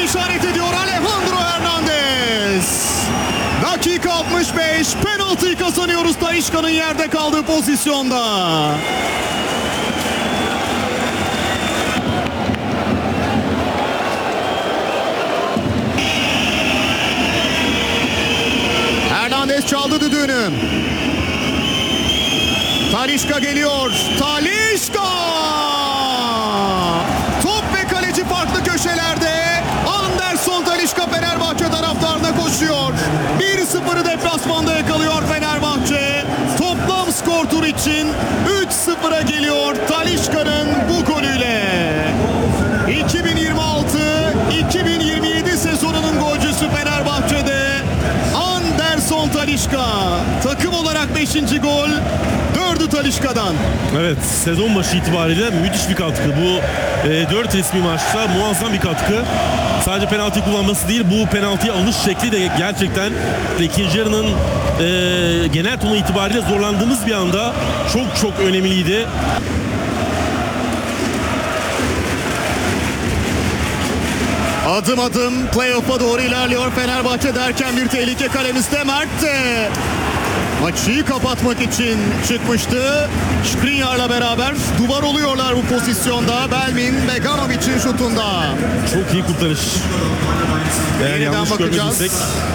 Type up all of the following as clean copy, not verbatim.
işaret ediyor Alejandro Hernandez. Dakika 65, penaltıyı kazanıyoruz Talisca'nın yerde kaldığı pozisyonda. Hernandez çaldı düdüğünü. Talisca geliyor. Talisca! Top ve kaleci farklı köşelerde. Anderson Talisca Fenerbahçe taraftarına koşuyor. 1-0'ı deplasmanda yakalıyor Fenerbahçe. Toplam skor tur için 3-0'a geliyor Talisca'nın bu golüyle. 2026-2027 sezonunun golcüsü Fenerbahçe'de Anderson Talisca. Takım olarak 5. gol, 4'ü Talisca'dan. Evet, sezon başı itibariyle müthiş bir katkı. Bu 4 resmi maçta muazzam bir katkı. Sadece penaltı kullanması değil, bu penaltıya alış şekli de gerçekten ikinci yarının genel tonu itibariyle zorlandığımız bir anda çok önemliydi. Adım adım playoff'a doğru ilerliyor Fenerbahçe derken bir tehlike kalemizde. Mert de maçı kapatmak için çıkmıştı. Skriniar'la beraber duvar oluyorlar bu pozisyonda. Belmin Beganovic'in şutunda. Çok iyi kurtarış. Eğer Yeniden yanlış bakacağız. görmediysek.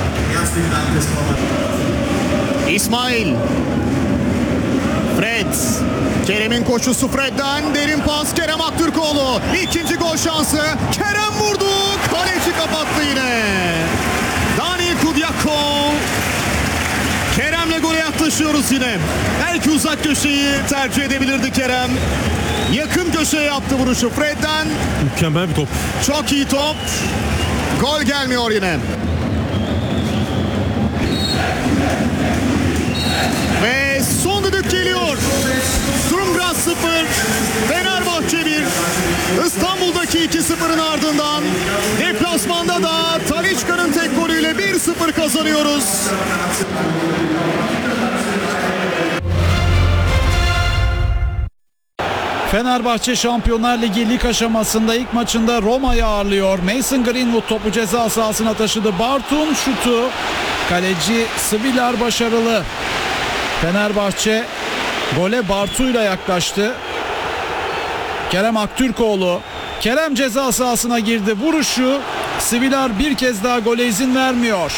İsmail. Fred. Kerem'in koşusu Fred'den. Derin pas Kerem Aktürkoğlu. İkinci gol şansı. Kerem vurdu. Kaleci kapattı yine. Daniil Kudyakov. Kerem'le gole yaklaşıyoruz yine. Belki uzak köşeyi tercih edebilirdi Kerem. Yakın köşeye yaptı vuruşu Fred'den. Mükemmel bir top. Çok iyi top. Gol gelmiyor yine. Ve son düdük geliyor. Sturmgras 0, Fenerbahçe 1. İstanbul'daki 2-0'ın ardından deplasmanda da Talisca'nın tek golüyle 1-0 kazanıyoruz. Fenerbahçe Şampiyonlar Ligi lig aşamasında ilk maçında Roma'yı ağırlıyor. Mason Greenwood topu ceza sahasına taşıdı. Bartu'nun şutu. Kaleci Svilar başarılı. Fenerbahçe gole Bartu'yla yaklaştı. Kerem Aktürkoğlu. Kerem ceza sahasına girdi. Vuruşu. Svilar bir kez daha gole izin vermiyor.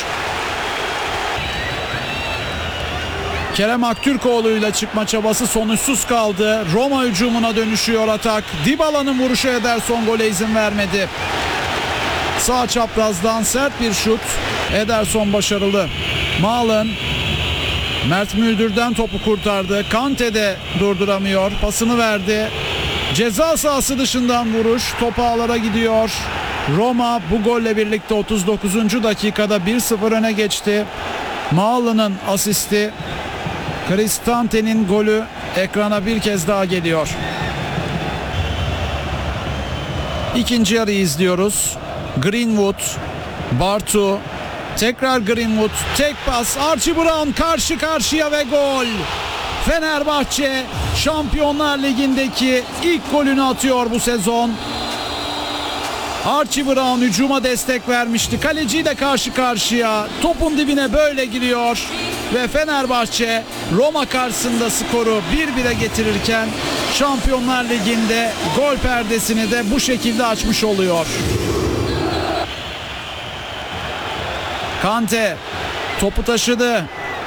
Kerem Aktürkoğlu'yla çıkma çabası sonuçsuz kaldı. Roma hücumuna dönüşüyor atak. Dybala'nın vuruşu Ederson gole izin vermedi. Sağ çaprazdan sert bir şut. Ederson başarılı. Malen Mert Müldür'den topu kurtardı. Kante de durduramıyor. Pasını verdi. Ceza sahası dışından vuruş. Top ağlara gidiyor. Roma bu golle birlikte 39. dakikada 1-0 öne geçti. Malen'ın asisti. Kristante'nin golü ekrana bir kez daha geliyor. İkinci yarıyı izliyoruz. Greenwood, Bartu, tekrar Greenwood, tek pas, Archie Brown karşı karşıya ve gol. Fenerbahçe Şampiyonlar Ligi'ndeki ilk golünü atıyor bu sezon. Archie Brown hücuma destek vermişti. Kaleciyle karşı karşıya. Topun dibine böyle giriyor. Ve Fenerbahçe Roma karşısında skoru 1-1'e getirirken Şampiyonlar Ligi'nde gol perdesini de bu şekilde açmış oluyor. Kante topu taşıdı.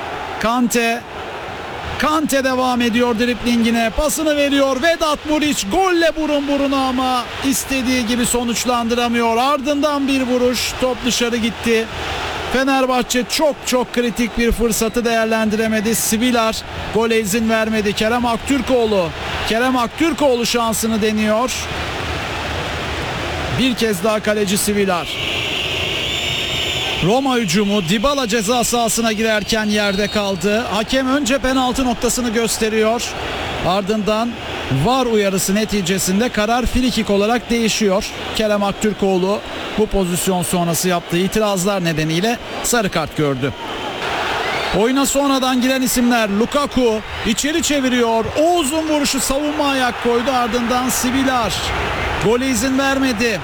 Kante devam ediyor driblingine. Pasını veriyor. Vedat Muriç golle burun buruna ama istediği gibi sonuçlandıramıyor. Ardından bir vuruş. Top dışarı gitti. Fenerbahçe çok kritik bir fırsatı değerlendiremedi. Svilar gole izin vermedi. Kerem Aktürkoğlu şansını deniyor. Bir kez daha kaleci Svilar. Roma hücumu Dybala ceza sahasına girerken yerde kaldı. Hakem önce penaltı noktasını gösteriyor. Ardından VAR uyarısı neticesinde karar frikik olarak değişiyor. Kerem Aktürkoğlu bu pozisyon sonrası yaptığı itirazlar nedeniyle sarı kart gördü. Oyuna sonradan giren isimler Lukaku içeri çeviriyor. Oğuz'un vuruşu savunma ayak koydu. Ardından Svilar gole izin vermedi.